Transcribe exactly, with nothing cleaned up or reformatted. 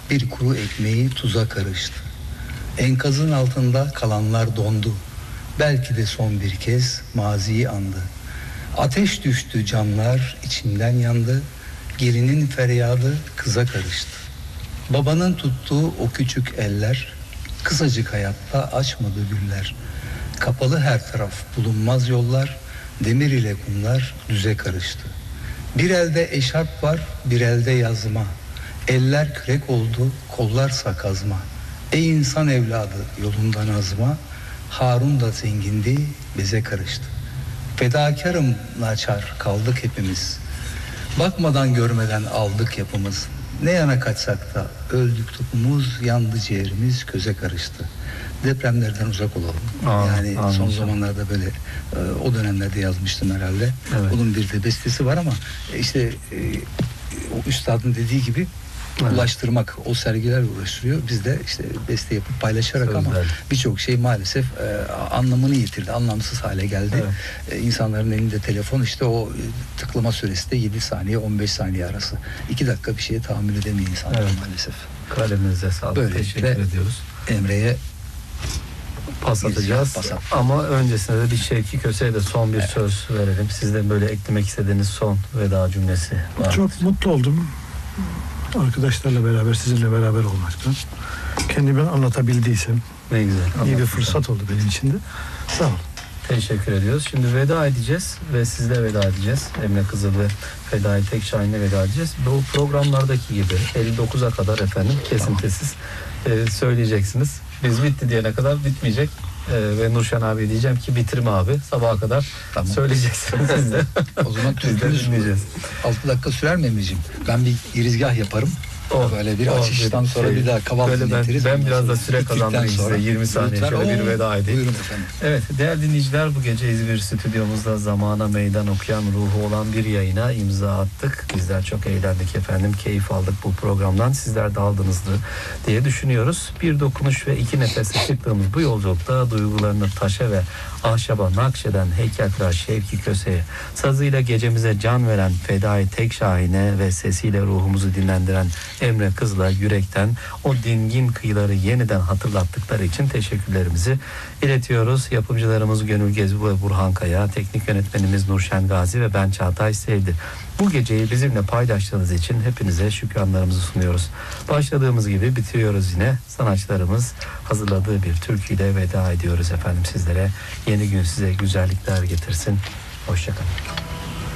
Bir kuru ekmeği tuza karıştı. Enkazın altında kalanlar dondu. Belki de son bir kez maziyi andı. Ateş düştü, canlar içinden yandı. Gelinin feryadı kıza karıştı. Babanın tuttuğu o küçük eller, kısacık hayatta açmadı güller. Kapalı her taraf, bulunmaz yollar, demir ile kumlar düze karıştı. Bir elde eşarp var, bir elde yazma. Eller kürek oldu, kollarsa kazma. Ey insan evladı, yolundan azma. Harun da zengindi, bize karıştı. Fedakarım naçar, kaldık hepimiz. Bakmadan görmeden aldık yapımız. Ne yana kaçsak da öldük topumuz, yandı ciğerimiz, köze karıştı. Depremlerden uzak olalım. Aa, yani anladım. Son zamanlarda böyle e, o dönemlerde yazmıştım herhalde. Evet. Bunun bir de bestesi var ama işte e, o üstadın dediği gibi evet. Ulaştırmak, o sergiler uğraştırıyor. Biz de işte beste yapıp paylaşarak Sözler. Ama birçok şey maalesef e, anlamını yitirdi. Anlamsız hale geldi. Evet. E, insanların elinde telefon, işte o e, tıklama süresi de yedi saniye on beş saniye arası. iki dakika bir şeye tahammül edemiyor insanlar evet. Maalesef. Kaleminize sağlık. Böyle teşekkür ediyoruz. Emre'ye pas atacağız. Pas at. Ama öncesinde de bir Şevki Köse'ye de son bir evet. söz verelim. Sizden böyle eklemek istediğiniz son veda cümlesi var. Çok mutlu oldum. Arkadaşlarla beraber, sizinle beraber olmaktan. Kendimi anlatabildiysem ne güzel. İyi bir fırsat oldu benim için de. Sağ olun. Teşekkür ediyoruz. Şimdi veda edeceğiz ve sizle veda edeceğiz. Emre Kızıl ve Fedai Tekşahin'le veda edeceğiz. Bu programlardaki gibi elli dokuza kadar efendim kesintisiz tamam. e, söyleyeceksiniz. Biz bitti diyene kadar bitmeyecek. Ee, ve Nurşen abi diyeceğim ki bitirme abi, sabaha kadar tamam. Söyleyeceksiniz siz de. O zaman türkümüz dinleyeceğiz. altı dakika sürer mi Emre'ciğim? Ben bir girizgah yaparım. O, böyle bir o, açıştan bir sonra şey, bir daha kahvaltı dinletiriz. Ben, ben biraz da süre kazandırayım size. yirmi saniye şöyle o, bir veda edeyim. Buyurun efendim. Evet değerli dinleyiciler, bu gece İzmir stüdyomuzda zamana meydan okuyan, ruhu olan bir yayına imza attık. Bizler çok eğlendik efendim. Keyif aldık bu programdan. Sizler de aldınızdır diye düşünüyoruz. Bir dokunuş ve iki nefesle çıktığımız bu yolculukta duygularını taşa ve ahşaba nakşeden heykeltıraş Şevki Köse'ye, sazıyla gecemize can veren Fedai Tekşahin'e ve sesiyle ruhumuzu dinlendiren Emre Kızıl'a yürekten o dingin kıyıları yeniden hatırlattıkları için teşekkürlerimizi iletiyoruz. Yapımcılarımız Gönül Gezbi ve Burhan Kaya, teknik yönetmenimiz Nurşen Gazi ve ben Çağatay Sevdi. Bu geceyi bizimle paylaştığınız için hepinize şükranlarımızı sunuyoruz. Başladığımız gibi bitiriyoruz yine. Sanatçılarımız hazırladığı bir türküyle veda ediyoruz efendim sizlere. Yeni gün size güzellikler getirsin. Hoşça kalın.